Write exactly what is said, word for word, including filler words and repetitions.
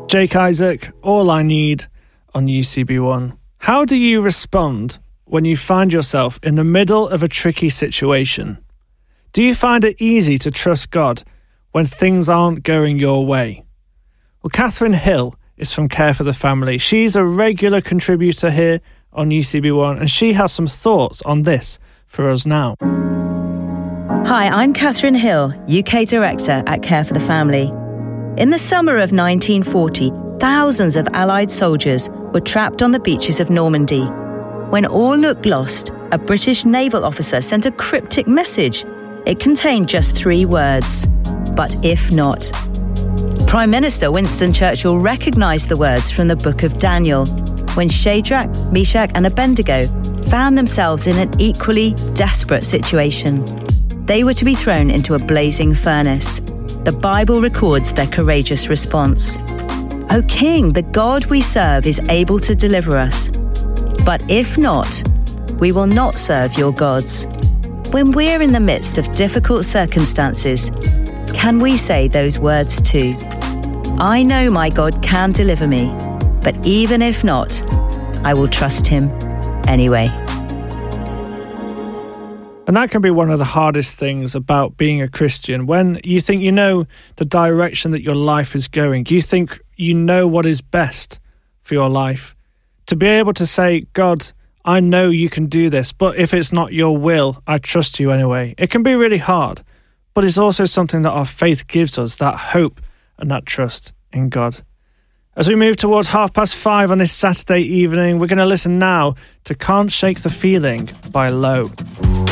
Jake Isaac, All I Need on U C B one. How do you respond when you find yourself in the middle of a tricky situation? Do you find it easy to trust God when things aren't going your way? Well, Catherine Hill is from Care for the Family. She's a regular contributor here on U C B one, and she has some thoughts on this for us now. Hi, I'm Catherine Hill, U K Director at Care for the Family. In the summer of nineteen forty, thousands of Allied soldiers were trapped on the beaches of Normandy. When all looked lost, a British naval officer sent a cryptic message. It contained just three words: but if not. Prime Minister Winston Churchill recognised the words from the Book of Daniel when Shadrach, Meshach and Abednego found themselves in an equally desperate situation. They were to be thrown into a blazing furnace. The Bible records their courageous response. O King, the God we serve is able to deliver us. But if not, we will not serve your gods. When we're in the midst of difficult circumstances, can we say those words too? I know my God can deliver me, but even if not, I will trust him anyway. And that can be one of the hardest things about being a Christian. When you think you know the direction that your life is going, you think you know what is best for your life. To be able to say, God, I know you can do this, but if it's not your will, I trust you anyway. It can be really hard, but it's also something that our faith gives us, that hope and that trust in God. As we move towards half past five on this Saturday evening, we're going to listen now to Can't Shake the Feeling by Low.